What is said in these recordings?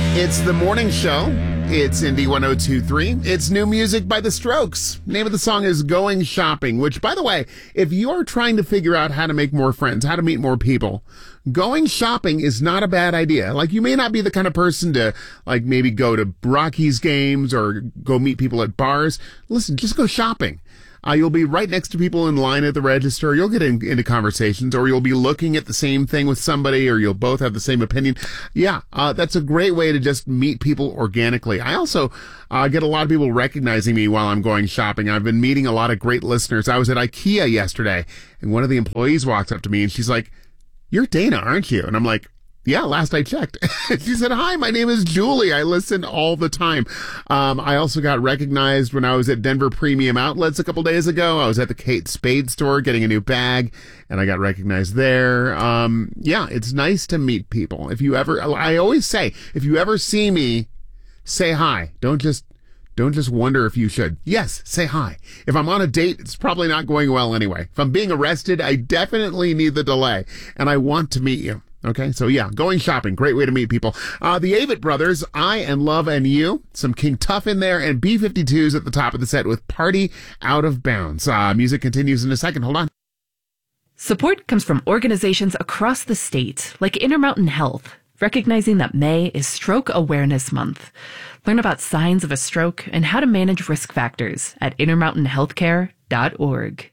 It's the morning show. It's Indie 102.3. It's new music by The Strokes. Name of the song is Going Shopping, which, by the way, if you're trying to figure out how to make more friends, how to meet more people, going shopping is not a bad idea. Like, you may not be the kind of person to, like, maybe go to Rockies games or go meet people at bars. Listen, just go shopping. You'll be right next to people in line at the register. You'll get into conversations, or you'll be looking at the same thing with somebody, or you'll both have the same opinion. Yeah, that's a great way to just meet people organically. I also get a lot of people recognizing me while I'm going shopping. I've been meeting a lot of great listeners. I was at IKEA yesterday, and one of the employees walks up to me, and she's like, "You're Dana, aren't you?" And I'm like, "Yeah, last I checked." She said, "Hi, my name is Julie. I listen all the time." I also got recognized when I was at Denver Premium Outlets a couple days ago. I was at the Kate Spade store getting a new bag, and I got recognized there. Yeah, it's nice to meet people. I always say, if you ever see me, say hi. Don't just wonder if you should. Yes, say hi. If I'm on a date, it's probably not going well anyway. If I'm being arrested, I definitely need the delay, and I want to meet you. Okay, so yeah, going shopping, great way to meet people. The Avett Brothers, I and Love and You, some King Tuff in there, and B-52s at the top of the set with Party Out of Bounds. Music continues in a second. Hold on. Support comes from organizations across the state, like Intermountain Health, recognizing that May is Stroke Awareness Month. Learn about signs of a stroke and how to manage risk factors at intermountainhealthcare.org.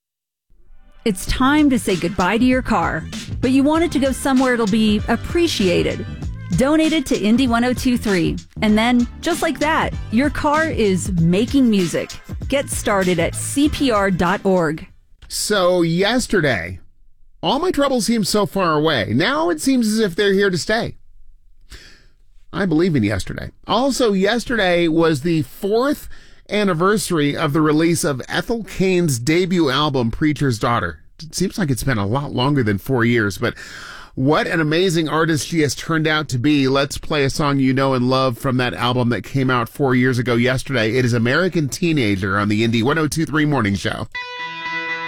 It's time to say goodbye to your car, but you want it to go somewhere it'll be appreciated. Donate it to Indie 102.3, and then, just like that, your car is making music. Get started at CPR.org. So yesterday, all my troubles seemed so far away. Now it seems as if they're here to stay. I believe in yesterday. Also, yesterday was the 4th anniversary of the release of Ethel Cain's debut album, Preacher's Daughter. It seems like it's been a lot longer than 4 years, but what an amazing artist she has turned out to be. Let's play a song you know and love from that album that came out 4 years ago yesterday. It is American Teenager on the Indie 102.3 Morning Show.